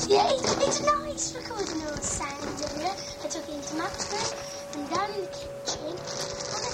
Yeah, it's nice recording all the sounds of it. I took it into Max's room and down in the kitchen. And